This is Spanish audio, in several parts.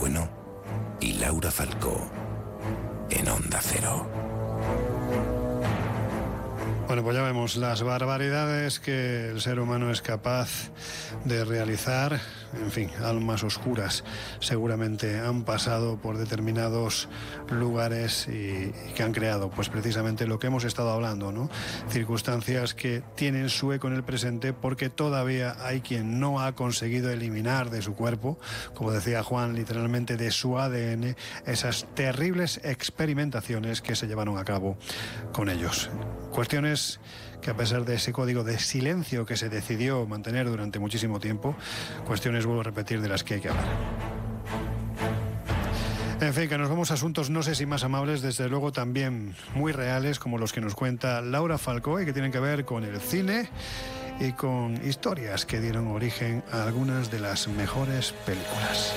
Bueno y Laura Falcó en Onda Cero. Bueno, pues ya vemos las barbaridades que el ser humano es capaz de realizar. En fin, almas oscuras seguramente han pasado por determinados lugares y que han creado pues precisamente lo que hemos estado hablando, ¿no? Circunstancias que tienen su eco en el presente porque todavía hay quien no ha conseguido eliminar de su cuerpo, como decía Juan, literalmente de su ADN, esas terribles experimentaciones que se llevaron a cabo con ellos. Cuestiones que a pesar de ese código de silencio que se decidió mantener durante muchísimo tiempo, cuestiones, vuelvo a repetir, de las que hay que hablar. En fin, que nos vamos a asuntos no sé si más amables, desde luego también muy reales, como los que nos cuenta Laura Falcó y que tienen que ver con el cine y con historias que dieron origen a algunas de las mejores películas.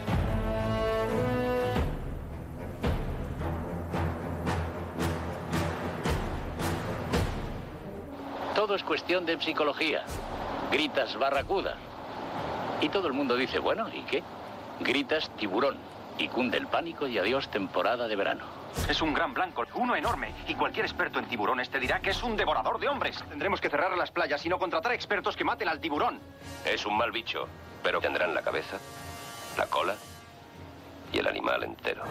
Todo es cuestión de psicología. Gritas barracuda. Y todo el mundo dice, bueno, ¿y qué? Gritas tiburón. Y cunde el pánico y adiós temporada de verano. Es un gran blanco, uno enorme. Y cualquier experto en tiburones te dirá que es un devorador de hombres. Tendremos que cerrar las playas y no contratar expertos que maten al tiburón. Es un mal bicho, pero tendrán la cabeza, la cola y el animal entero.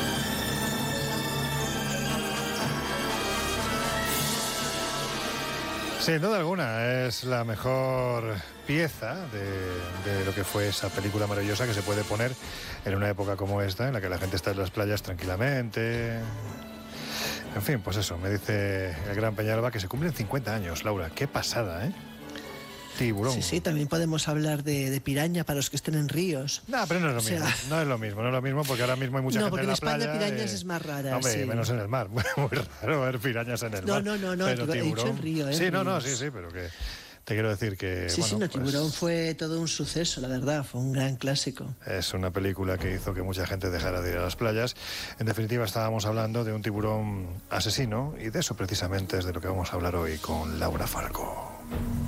Sin duda alguna, es la mejor pieza de lo que fue esa película maravillosa que se puede poner en una época como esta, en la que la gente está en las playas tranquilamente. En fin, pues eso, me dice el gran Peñalba que se cumplen 50 años, Laura. Qué pasada, ¿eh? Tiburón. Sí, sí, también podemos hablar de piraña para los que estén en ríos. No, pero no es lo mismo. No es lo mismo, porque ahora mismo hay mucha gente en la playa. No, porque en España pirañas es más rara. Hombre, sí. Menos en el mar. Muy raro ver pirañas en el mar. No, pero he dicho en río, ¿eh? Sí, sí, pero que te quiero decir que... Sí, bueno, Tiburón fue todo un suceso, la verdad, fue un gran clásico. Es una película que hizo que mucha gente dejara de ir a las playas. En definitiva, estábamos hablando de un tiburón asesino y de eso precisamente es de lo que vamos a hablar hoy con Laura Falcó.